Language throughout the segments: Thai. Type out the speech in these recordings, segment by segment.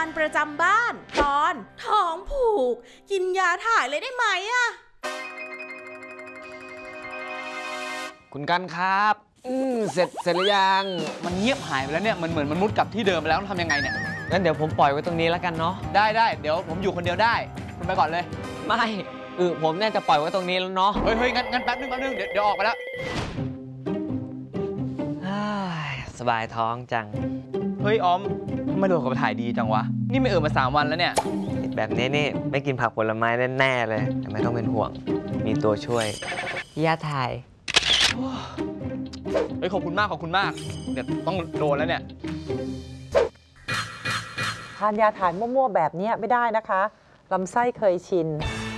มัญประจำบ้านตอนท้องผูกกินยาถ่ายเลยได้ไหมอะคุณกันครับเสร็จหรือยังมันเงียบหายไปแล้วเนี่ยมันเหมือนมันมุดกลับที่เดิมไปแล้วต้องทำยังไงเนี่ยงั้นเดี๋ยวผมปล่อยไว้ตรงนี้แล้วกันเนาะได้เดี๋ยวผมอยู่คนเดียวได้คุณไปก่อนเลยไม่ผมน่าจะปล่อยไว้ตรงนี้แล้วเนาะเฮ้ยงั้นแป๊บนึงเดี๋ยวออกไปแล้วสบายท้องจังเฮ้ยออมทำไมโดนกับถ่ายดีจังวะนี่ไม่มา3 วันแล้วเนี่ยแบบนี้นี่ไม่กินผักผลไม้แน่ๆเลยแต่ไม่ต้องเป็นห่วงมีตัวช่วยยาถ่ายเฮ้ยขอบคุณมากเดี๋ยวต้องโดนแล้วเนี่ยทานยาถ่ายมั่วๆแบบนี้ไม่ได้นะคะลำไส้เคยชิน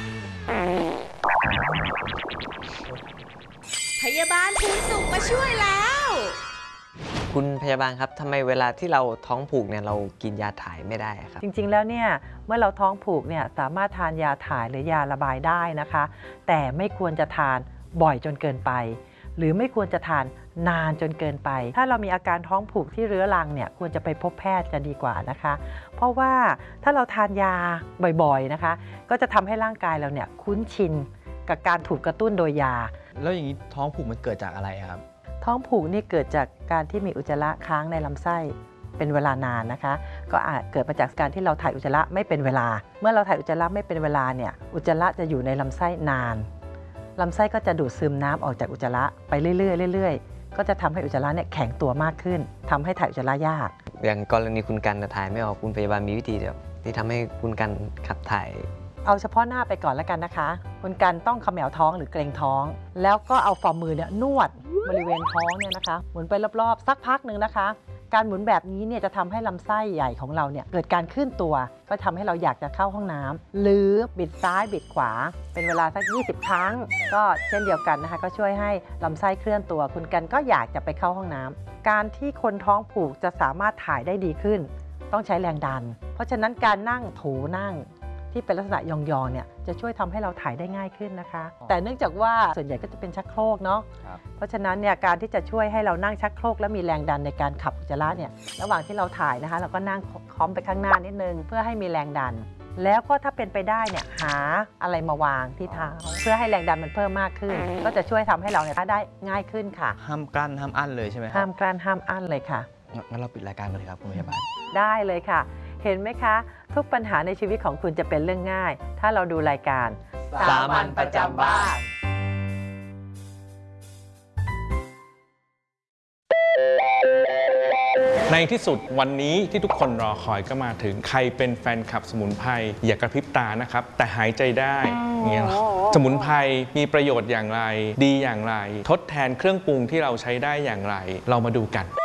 พยาบาลภูนสุขมาช่วยแล้วคุณพยาบาลครับทำไมเวลาที่เราท้องผูกเนี่ยเรากินยาถ่ายไม่ได้ครับจริงๆแล้วเนี่ยเมื่อเราท้องผูกเนี่ยสามารถทานยาถ่ายหรือยาระบายได้นะคะแต่ไม่ควรจะทานบ่อยจนเกินไปหรือไม่ควรจะทานนานจนเกินไปถ้าเรามีอาการท้องผูกที่เรื้อรังเนี่ยควรจะไปพบแพทย์จะดีกว่านะคะเพราะว่าถ้าเราทานยาบ่อยๆนะคะก็จะทำให้ร่างกายเราเนี่ยคุ้นชินกับการถูกกระตุ้นโดยยาแล้วอย่างนี้ท้องผูกมันเกิดจากอะไรครับท้องผูกนี่เกิดจากการที่มีอุจจาระค้างในลำไส้เป็นเวลานานนะคะก็อาจเกิดมาจากการที่เราถ่ายอุจจาระไม่เป็นเวลาเมื่อเราถ่ายอุจจาระไม่เป็นเวลาเนี่ยอุจจาระจะอยู่ในลำไส้นานลำไส้ก็จะดูดซึมน้ำออกจากอุจจาระไปเรื่อยๆก็จะทำให้อุจจาระเนี่ยแข็งตัวมากขึ้นทำให้ถ่ายอุจจาระยากอย่างกรณีคุณกันถ่ายไม่ออกคุณพยาบาลมีวิธีเดียวที่ทำให้คุณกันขับถ่ายเอาเฉพาะหน้าไปก่อนแล้วกันนะคะคุณกันต้องเขมวท้องหรือเกร็งท้องแล้วก็เอาฝ่ามือเนี่ยนวดบริเวณท้องเนี่ยนะคะหมุนไปรอบๆสักพักหนึ่งนะคะการหมุนแบบนี้เนี่ยจะทำให้ลำไส้ใหญ่ของเราเนี่ยเกิดการขึ้นตัวก็ทำให้เราอยากจะเข้าห้องน้ำหรือบิดซ้ายบิดขวาเป็นเวลาสัก20 ครั้งก็เช่นเดียวกันนะคะก็ช่วยให้ลำไส้เคลื่อนตัวคุณกันก็อยากจะไปเข้าห้องน้ำการที่คนท้องผูกจะสามารถถ่ายได้ดีขึ้นต้องใช้แรงดันเพราะฉะนั้นการนั่งถูนั่งที่เป็นลักษณะยองๆเนี่ยจะช่วยทำให้เราถ่ายได้ง่ายขึ้นนะคะแต่เนื่องจากว่าส่วนใหญ่ก็จะเป็นชักโครกเนาะเพราะฉะนั้นเนี่ยการที่จะช่วยให้เรานั่งชักโครกและมีแรงดันในการขับอุจจาระเนี่ยระหว่างที่เราถ่ายนะคะเราก็นั่งค้อมไปข้างหน้านิดนึงเพื่อให้มีแรงดันแล้วก็ถ้าเป็นไปได้เนี่ยหาอะไรมาวางที่เท้าเพื่อให้แรงดันมันเพิ่มมากขึ้นก็จะช่วยทำให้เราเนี่ยได้ง่ายขึ้นค่ะห้ามกลั้นห้ามอั้นเลยใช่ไหมครับห้ามกลั้นห้ามอั้นเลยค่ะงั้นเราปิดรายการกันเลยครับคุณพยาบาลได้เลยค่ะเห็นไหมคะทุกปัญหาในชีวิตของคุณจะเป็นเรื่องง่ายถ้าเราดูรายการสามัญประจำบ้านในที่สุดวันนี้ที่ทุกคนรอคอยก็มาถึงใครเป็นแฟนคลับสมุนไพรอย่ากระพริบตานะครับแต่หายใจได้เนี่ยสมุนไพรมีประโยชน์อย่างไรดีอย่างไรทดแทนเครื่องปรุงที่เราใช้ได้อย่างไรเรามาดูกัน